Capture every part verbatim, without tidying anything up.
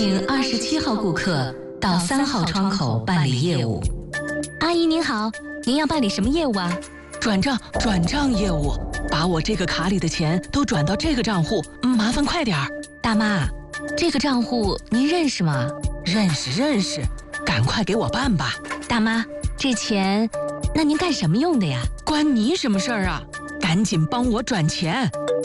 请二十七号顾客到三号窗口办理业务。 阿姨您好，您要办理什么业务啊？ 转账，转账业务，把我这个卡里的钱都转到这个账户，麻烦快点儿。 大妈，这个账户您认识吗？ 认识认识，赶快给我办吧。 大妈，这钱，那您干什么用的呀？ 关你什么事儿啊？赶紧帮我转钱。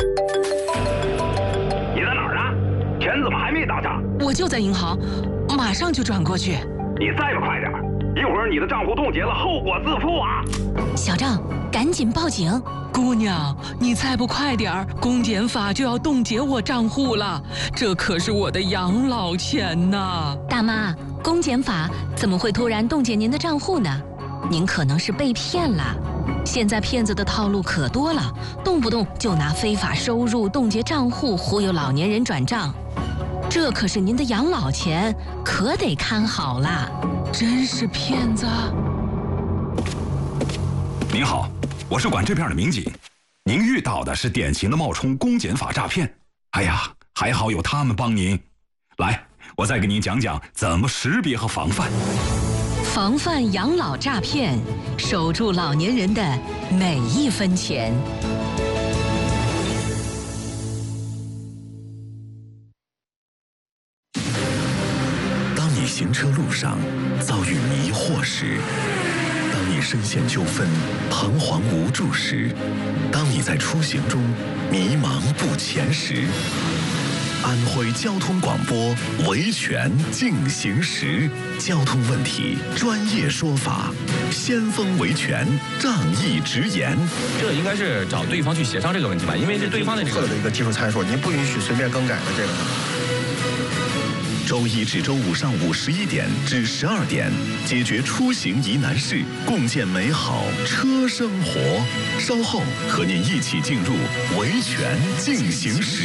你在哪儿啊？钱怎么还没到账？ 我就在银行，马上就转过去。 你再不快点，一会儿你的账户冻结了，后果自负啊！ 小郑，赶紧报警！ 姑娘，你再不快点儿，公检法就要冻结我账户了，这可是我的养老钱呐！ 大妈，公检法怎么会突然冻结您的账户呢？您可能是被骗了。现在骗子的套路可多了，动不动就拿非法收入冻结账户忽悠老年人转账，这可是您的养老钱，可得看好啦！ 真是骗子！ 您好，我是管这片的民警，您遇到的是典型的冒充公检法诈骗。哎呀，还好有他们帮您。来，我再给您讲讲怎么识别和防范。 防范养老诈骗，守住老年人的每一分钱。 当你行车路上遭遇迷惑时，当你深陷纠纷、彷徨无助时，当你在出行中迷茫不前时，安徽交通广播维权进行时，交通问题专业说法，先锋维权仗义直言。 这应该是找对方去协商这个问题吧，因为这对方的这个的一个技术参数，您不允许随便更改的这个。 周一至周五上午十一点至十二点，解决出行疑难事，共建美好车生活。稍后和您一起进入维权进行时。